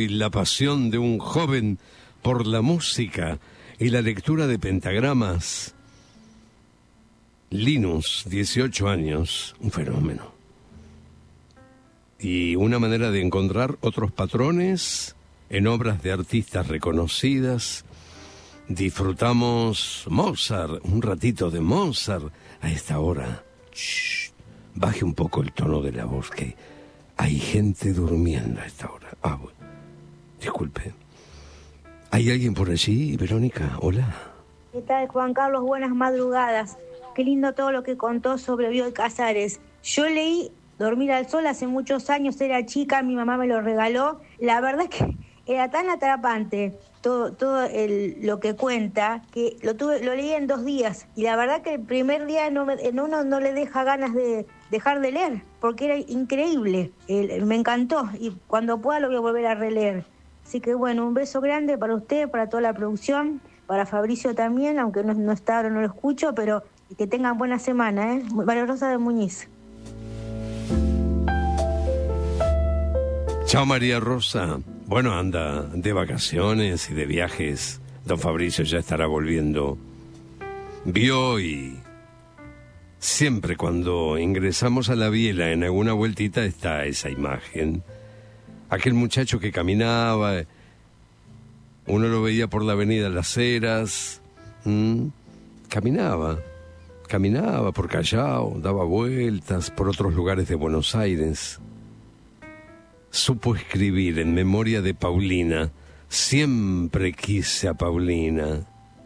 y la pasión de un joven por la música y la lectura de pentagramas. Linus, 18 años, un fenómeno. Y una manera de encontrar otros patrones en obras de artistas reconocidas. Disfrutamos Mozart, un ratito de Mozart a esta hora. Shh, baje un poco el tono de la voz, que hay gente durmiendo a esta hora. Bueno, disculpe. ¿Hay alguien por allí, Verónica? Hola. ¿Qué tal, Juan Carlos? Buenas madrugadas. Qué lindo todo lo que contó sobre Bioy Casares. Yo leí Dormir al Sol hace muchos años, era chica, mi mamá me lo regaló. La verdad es que era tan atrapante todo lo que cuenta, que lo leí en 2 días. Y la verdad que el primer día uno no le deja ganas de dejar de leer, porque era increíble. Me encantó y cuando pueda lo voy a volver a releer. Así que bueno, un beso grande para usted, para toda la producción, para Fabricio también, aunque no está ahora, no lo escucho, pero que tengan buena semana, ¿eh? María Rosa de Muñiz. Chao, María Rosa. Bueno, anda de vacaciones y de viajes. Don Fabricio ya estará volviendo. Vio y siempre cuando ingresamos a la biela en alguna vueltita está esa imagen. Aquel muchacho que caminaba, uno lo veía por la avenida Las Heras, caminaba por Callao, daba vueltas por otros lugares de Buenos Aires. Supo escribir en memoria de Paulina. Siempre quise a Paulina.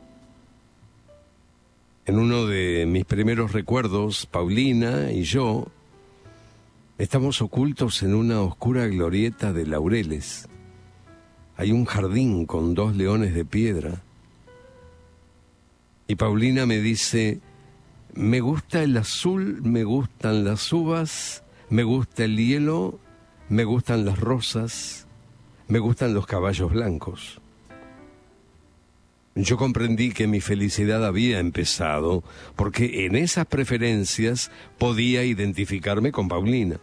En uno de mis primeros recuerdos, Paulina y yo estamos ocultos en una oscura glorieta de laureles. Hay un jardín con 2 leones de piedra. Y Paulina me dice: me gusta el azul, me gustan las uvas, me gusta el hielo, me gustan las rosas, me gustan los caballos blancos. Yo comprendí que mi felicidad había empezado porque en esas preferencias podía identificarme con Paulina.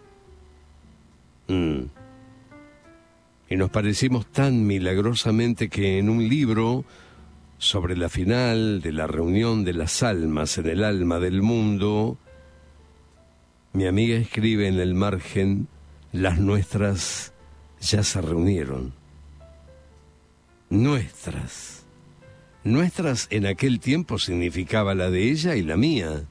Y nos parecimos tan milagrosamente que en un libro sobre la final de la reunión de las almas en el alma del mundo, mi amiga escribe en el margen: las nuestras ya se reunieron. Nuestras en aquel tiempo significaba la de ella y la mía.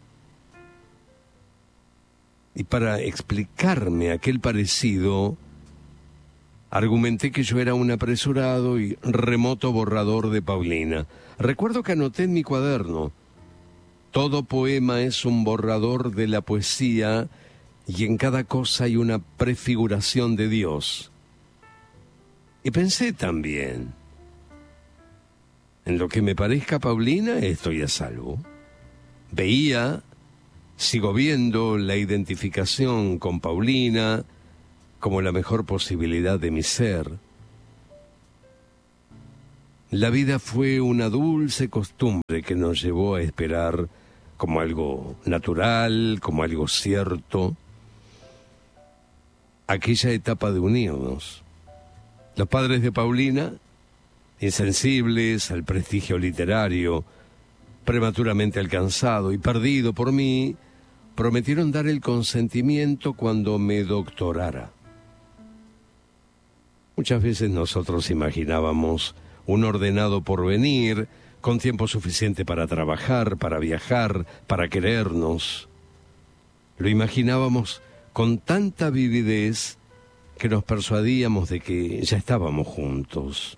Y para explicarme aquel parecido, argumenté que yo era un apresurado y remoto borrador de Paulina. Recuerdo que anoté en mi cuaderno: todo poema es un borrador de la poesía y en cada cosa hay una prefiguración de Dios. Y pensé también: en lo que me parezca Paulina estoy a salvo. Sigo viendo la identificación con Paulina como la mejor posibilidad de mi ser. La vida fue una dulce costumbre que nos llevó a esperar como algo natural, como algo cierto, aquella etapa de unirnos. Los padres de Paulina, insensibles al prestigio literario, prematuramente alcanzado y perdido por mí, prometieron dar el consentimiento cuando me doctorara. Muchas veces nosotros imaginábamos un ordenado porvenir, con tiempo suficiente para trabajar, para viajar, para querernos. Lo imaginábamos con tanta vividez que nos persuadíamos de que ya estábamos juntos.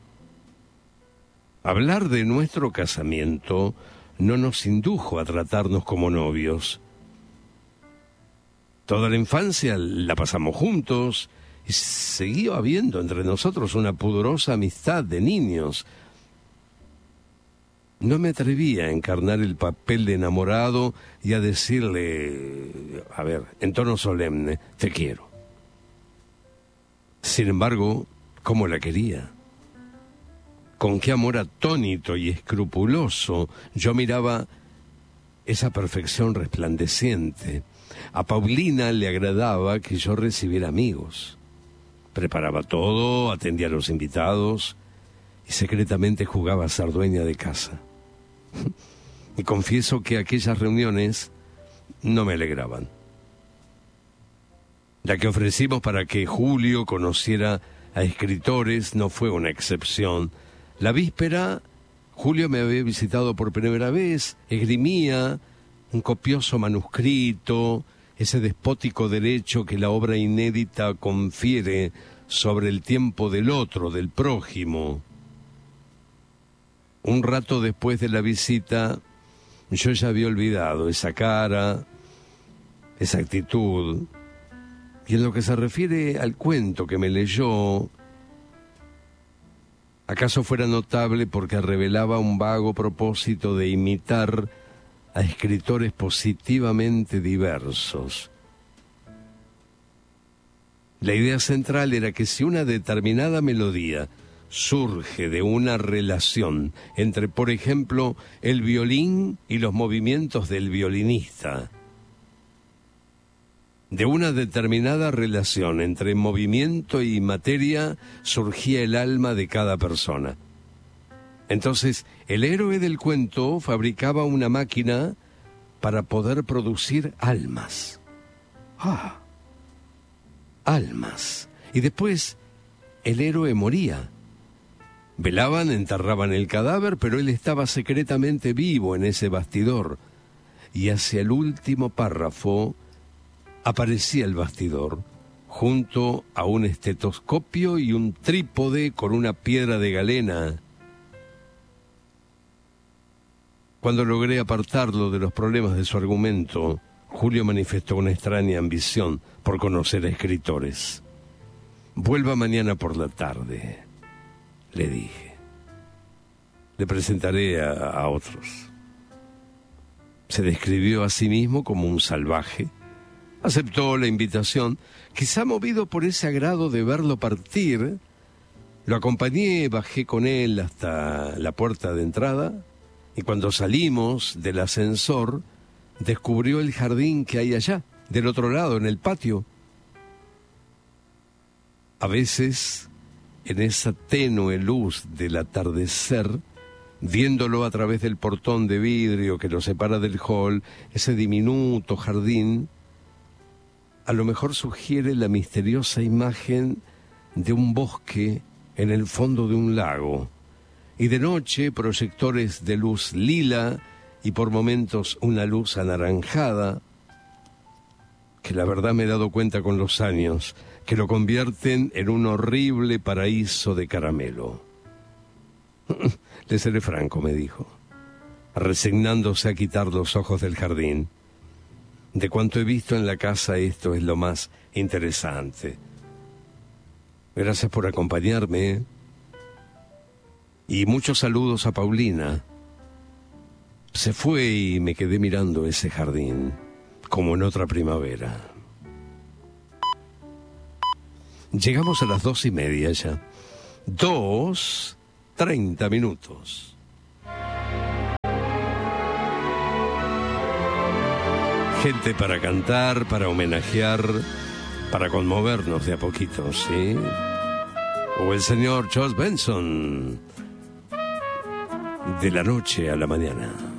Hablar de nuestro casamiento no nos indujo a tratarnos como novios. Toda la infancia la pasamos juntos y seguía habiendo entre nosotros una pudorosa amistad de niños. No me atrevía a encarnar el papel de enamorado y a decirle, en tono solemne: te quiero. Sin embargo, ¿cómo la quería? Con qué amor atónito y escrupuloso yo miraba esa perfección resplandeciente. A Paulina le agradaba que yo recibiera amigos. Preparaba todo, atendía a los invitados y secretamente jugaba a ser dueña de casa. Y confieso que aquellas reuniones no me alegraban. La que ofrecimos para que Julio conociera a escritores no fue una excepción. La víspera, Julio me había visitado por primera vez, esgrimía un copioso manuscrito, ese despótico derecho que la obra inédita confiere sobre el tiempo del otro, del prójimo. Un rato después de la visita, yo ya había olvidado esa cara, esa actitud. Y en lo que se refiere al cuento que me leyó, acaso fuera notable porque revelaba un vago propósito de imitar a escritores positivamente diversos. La idea central era que si una determinada melodía surge de una relación entre, por ejemplo, el violín y los movimientos del violinista, de una determinada relación entre movimiento y materia surgía el alma de cada persona. Entonces, el héroe del cuento fabricaba una máquina para poder producir almas. Almas. Y después, el héroe moría. Velaban, enterraban el cadáver, pero él estaba secretamente vivo en ese bastidor. Y hacia el último párrafo aparecía el bastidor, junto a un estetoscopio y un trípode con una piedra de galena. Cuando logré apartarlo de los problemas de su argumento, Julio manifestó una extraña ambición por conocer a escritores. Vuelva mañana por la tarde, le dije. Le presentaré a otros. Se describió a sí mismo como un salvaje. Aceptó la invitación, quizá movido por ese agrado de verlo partir. Lo acompañé, bajé con él hasta la puerta de entrada, y cuando salimos del ascensor, descubrió el jardín que hay allá, del otro lado, en el patio. A veces, en esa tenue luz del atardecer, viéndolo a través del portón de vidrio que lo separa del hall, ese diminuto jardín, a lo mejor sugiere la misteriosa imagen de un bosque en el fondo de un lago, y de noche proyectores de luz lila y por momentos una luz anaranjada, que la verdad me he dado cuenta con los años, que lo convierten en un horrible paraíso de caramelo. Le seré franco, me dijo, resignándose a quitar los ojos del jardín. De cuanto he visto en la casa, esto es lo más interesante. Gracias por acompañarme. Y muchos saludos a Paulina. Se fue y me quedé mirando ese jardín, como en otra primavera. Llegamos a las 2:30 ya. 2:30 minutos. Gente para cantar, para homenajear, para conmovernos de a poquito, ¿sí? O el señor Charles Benson, de la noche a la mañana.